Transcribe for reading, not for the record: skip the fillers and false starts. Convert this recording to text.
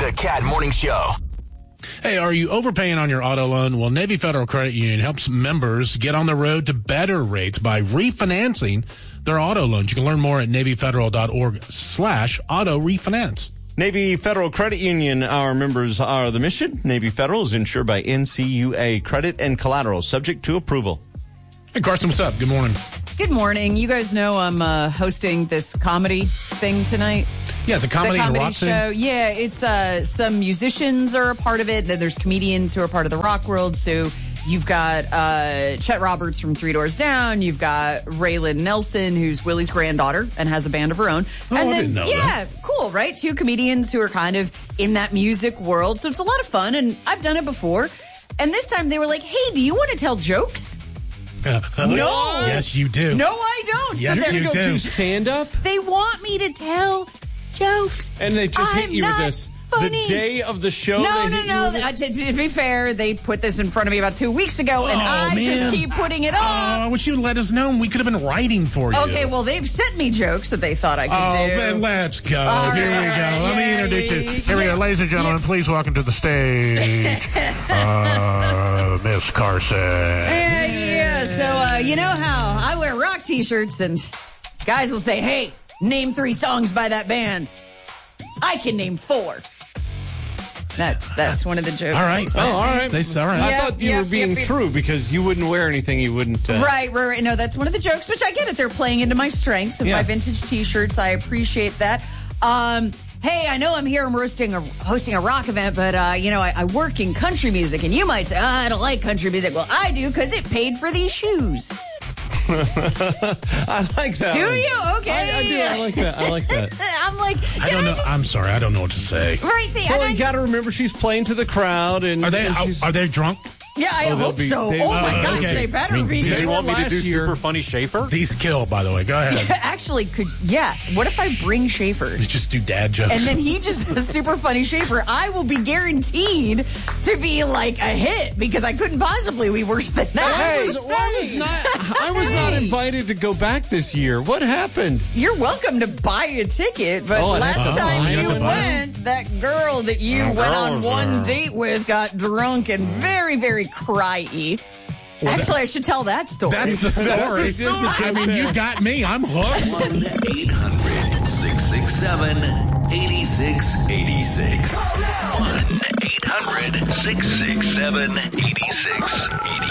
The Cat Morning Show. Hey, are you overpaying on your auto loan? Well, Navy Federal Credit Union helps members get on the road to better rates by refinancing their auto loans. You can learn more at NavyFederal.org/auto refinance. Navy Federal Credit Union, our members are the mission. Navy Federal is insured by NCUA. Credit and collateral subject to approval. Hey, Carson, what's up? Good morning. Good morning. You guys know I'm hosting this comedy thing tonight. Yeah, it's a comedy and rock show. thing. Yeah, it's some musicians are a part of it. Then there's comedians who are part of the rock world. So you've got Chet Roberts from Three Doors Down. You've got Raylan Nelson, who's Willie's granddaughter and has a band of her own. Oh, and then, I didn't know that. Cool, right? Two comedians who are kind of in that music world. So it's a lot of fun, and I've done it before. And this time they were like, hey, do you want to tell jokes? No. Yes, you do. No, I don't. Yes, so you Go do. do stand-up? they want me to tell jokes. And they just hit I'm you with not this. funny. The day of the show? No. they hit you with it? To be fair, they put this in front of me about 2 weeks ago, and I just man. keep putting it off. I wish you let us know. We could have been writing for you. Okay, well, they've sent me jokes that they thought I could do. Then let's go. All Here we right, go. Let me yeah, introduce you. yeah, Here we yeah. go. Ladies and gentlemen, please welcome to the stage, Miss Carson. Yeah, so you know how I wear rock t-shirts, and guys will say, hey, name 3 songs by that band. I can name 4. That's one of the jokes. All right. they say. all right. All right. I Yep, thought you yep, were being yep. true because you wouldn't wear anything you wouldn't... Right. No, that's one of the jokes, which I get it. They're playing into my strengths of Yeah. my vintage T-shirts. I appreciate that. Hey, I know I'm here. I'm hosting a rock event, but I work in country music, and you might say, I don't like country music. Well, I do because it paid for these shoes. I like that. Do one. you? Okay. I do. I like that. I'm like, I don't know. I'm sorry. I don't know what to say. Right there. Well, you got to remember she's playing to the crowd, and Are they and she's- are they drunk? Yeah, I they'll hope be- so. they- Oh my gosh, okay. they better I mean, be. did They want me to do last year- Super Funny Schaefer? These kill, by the way. Go ahead. Actually, what if I bring Schaefer? Let's just do dad jokes. And then he just does Super Funny Schaefer. I will be guaranteed to be like a hit because I couldn't possibly be worse than that. Hey, I was not invited to go back this year. What happened? You're welcome to buy a ticket, but Oh, I last have to time buy. I you have to buy. went, that girl that you went on one date with got drunk and very, very cryy. Actually, I should tell that story. That's the story. That's the story. I mean, you got me. I'm hooked. 1-800-667-8686. 1-800-667-8686.